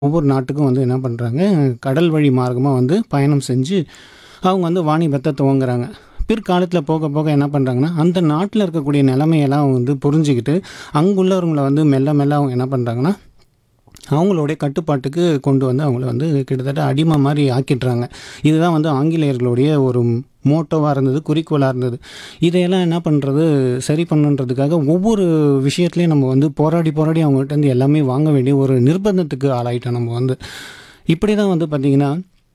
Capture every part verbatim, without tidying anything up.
ஒவ்வொரு நாட்டுக்கும் வந்து என்ன பண்ணுறாங்க, கடல் வழி மார்க்கமாக வந்து பயணம் செஞ்சு அவங்க வந்து வாணிபத்தை துவங்குறாங்க. பிற்காலத்தில் போக போக என்ன பண்ணுறாங்கன்னா, அந்த நாட்டில் இருக்கக்கூடிய நிலைமையெல்லாம் அவங்க வந்து புரிஞ்சுக்கிட்டு, அங்குள்ளவங்களை வந்து மெல்ல மெல்ல அவங்க என்ன பண்ணுறாங்கன்னா, அவங்களுடைய கட்டுப்பாட்டுக்கு கொண்டு வந்து அவங்கள வந்து கிட்டத்தட்ட அடிமை மாதிரி ஆக்கிடுறாங்க. இதுதான் வந்து ஆங்கிலேயர்களுடைய ஒரு மோட்டோவாக இருந்தது, குறிக்கோளாக இருந்தது. இதையெல்லாம் என்ன பண்ணுறது, சரி பண்ணுன்றதுக்காக ஒவ்வொரு விஷயத்துலையும் நம்ம வந்து போராடி போராடி அவங்ககிட்டருந்து எல்லாமே வாங்க வேண்டிய ஒரு நிர்பந்தத்துக்கு ஆளாயிட்டோம் நம்ம வந்து. இப்படி தான் வந்து பார்த்திங்கன்னா,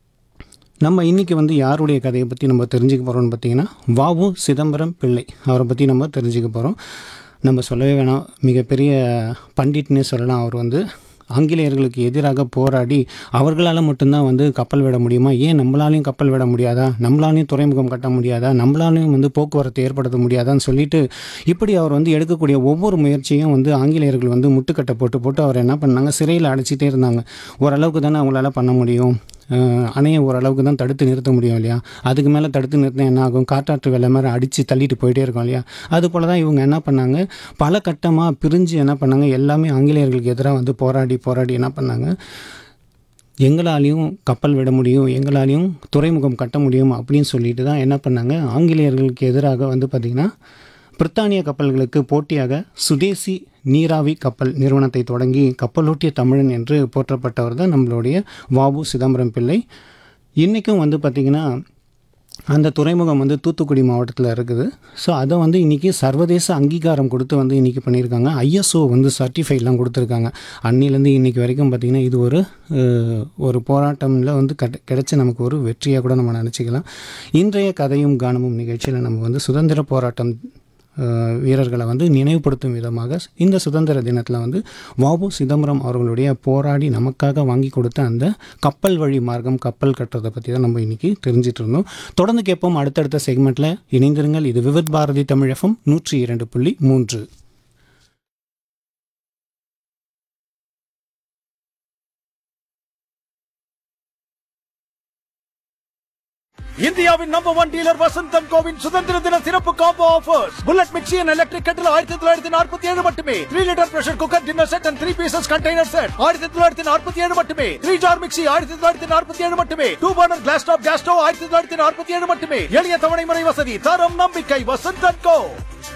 நம்ம இன்றைக்கி வந்து யாருடைய கதையை பற்றி நம்ம தெரிஞ்சுக்க போகிறோம்னு பார்த்திங்கன்னா, வ.உ. சிதம்பரம் பிள்ளை அவரை பற்றி நம்ம தெரிஞ்சுக்க போகிறோம். நம்ம சொல்லவே வேணாம், மிகப்பெரிய பண்டிட்னே சொல்லலாம். அவர் வந்து ஆங்கிலேயர்களுக்கு எதிராக போராடி அவர்களால் மட்டும்தான் வந்து கப்பல் விட முடியுமா, ஏன் நம்மளாலையும் கப்பல் விட முடியாதா, நம்மளாலையும் துறைமுகம் கட்ட முடியாதா, நம்மளாலையும் வந்து போக்குவரத்து ஏற்படுத்த முடியாதான்னு சொல்லிட்டு இப்படி அவர் வந்து எடுக்கக்கூடிய ஒவ்வொரு முயற்சியும் வந்து ஆங்கிலேயர்கள் வந்து முட்டுக்கட்டை போட்டு போட்டு அவர் என்ன பண்ணாங்க, சிறையில் அடைச்சிட்டே இருந்தாங்க. ஓரளவுக்கு தானே அவங்களால பண்ண முடியும், அணையை ஓரளவுக்கு தான் தடுத்து நிறுத்த முடியும் இல்லையா, அதுக்கு மேலே தடுத்து நிறுத்தினா என்ன ஆகும், காட்டாற்று வெள்ளை மாதிரி அடித்து தள்ளிட்டு போயிட்டே இருக்கோம் இல்லையா. அது போல் தான் இவங்க என்ன பண்ணாங்க, பல கட்டமாக பிரிஞ்சு என்ன பண்ணாங்க, எல்லாமே ஆங்கிலேயர்களுக்கு எதிராக வந்து போராடி போராடி என்ன பண்ணாங்க, எங்களாலையும் கப்பல் விட முடியும், எங்களாலையும் துறைமுகம் கட்ட முடியும் அப்படின்னு சொல்லிட்டு தான் என்ன பண்ணாங்க, ஆங்கிலேயர்களுக்கு எதிராக வந்து பார்த்திங்கன்னா பிரித்தானிய கப்பல்களுக்கு போட்டியாக சுதேசி நீராவி கப்பல் நிறுவனத்தை தொடங்கி கப்பலோட்டிய தமிழன் என்று போற்றப்பட்டவர் தான் நம்மளுடைய வ.உ. சிதம்பரம் பிள்ளை. இன்றைக்கும் வந்து பார்த்திங்கன்னா அந்த துறைமுகம் வந்து தூத்துக்குடி மாவட்டத்தில் இருக்குது. ஸோ அதை வந்து இன்றைக்கி சர்வதேச அங்கீகாரம் கொடுத்து வந்து இன்றைக்கி பண்ணியிருக்காங்க. ஐஎஸ்ஓ வந்து சர்டிஃபைட்லாம் கொடுத்துருக்காங்க. அன்னிலேருந்து இன்றைக்கி வரைக்கும் பார்த்திங்கன்னா இது ஒரு ஒரு போராட்டமில் வந்து கட் கிடைச்ச நமக்கு ஒரு வெற்றியாக கூட நம்ம நினச்சிக்கலாம். இன்றைய கதையும் கானமும் நிகழ்ச்சியில் நம்ம வந்து சுதந்திர போராட்டம் வீரர்களை வந்து நினைவுபடுத்தும் விதமாக இந்த சுதந்திர தினத்தில் வந்து வ.உ. சிதம்பரம் அவர்களுடைய போராடி நமக்காக வாங்கி கொடுத்த அந்த கப்பல் வழி மார்க்கம், கப்பல் கட்டுறதை பற்றி தான் நம்ம இன்றைக்கி தெரிஞ்சிட்டு இருந்தோம். தொடர்ந்து கேட்போம் அடுத்தடுத்த செக்மெண்ட்டில். இணைந்திருங்கள். இது விவித் பாரதி தமிழ் எஃப்எம் நூற்றி இரண்டு புள்ளி மூன்று. இந்தியாவின் number one dealer Vasanthan CoWIN சுதந்திர தின சிறப்பு combo offers. Bullet mixie and electric கட்டில் ஆயிரத்தி தொள்ளாயிரத்தி நாற்பத்தி ஏழு மட்டுமே. Three litre pressure cooker dinner set and three pieces container set ஆயிரத்தி தொள்ளாயிரத்தி நாற்பத்தி ஏழு மட்டுமே. த்ரீ ஜார் மிக்சி ஆயிரத்தி தொள்ளாயிரத்தி நாற்பத்தி ஏழு மட்டுமே. Two burner class top gas stove ஆயிரத்தி தொள்ளாயிரத்தி நாற்பத்தி ஏழு மட்டுமே. எளிய தவணை முறை வசதி, தரம், நம்பிக்கை. வசந்தன் கோ.